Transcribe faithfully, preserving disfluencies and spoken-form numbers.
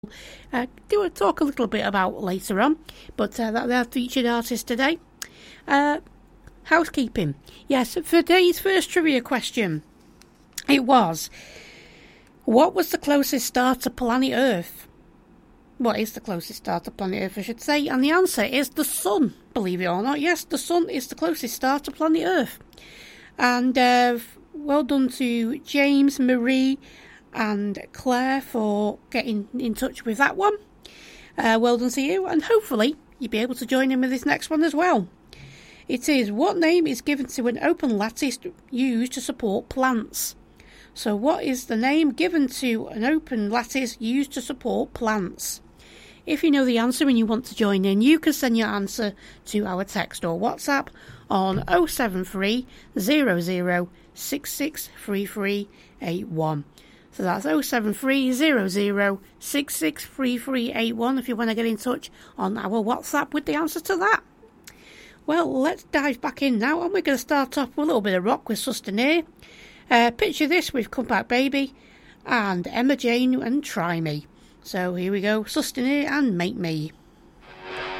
uh, do a talk a little bit about later on, but uh, that they're featured artist today. Uh, housekeeping. Yes, for today's first trivia question, it was, what was the closest star to planet Earth? What is the closest star to planet Earth, I should say? And the answer is the Sun, believe it or not. Yes, the Sun is the closest star to planet Earth. And uh, well done to James, Marie and Claire for getting in touch with that one. Uh, well done to you, and hopefully you'll be able to join in with this next one as well. It is, what name is given to an open lattice used to support plants? So what is the name given to an open lattice used to support plants? If you know the answer and you want to join in, you can send your answer to our text or WhatsApp on oh seven three, zero zero, six six three three eight one. So that's oh seven three, zero zero, six six three three eight one if you want to get in touch on our WhatsApp with the answer to that. Well, let's dive back in now, and we're going to start off with a little bit of rock with Sustainere. Uh, picture this with Comeback Baby and Emma Jane and Try Me. So here we go, Sustainere and Make Me.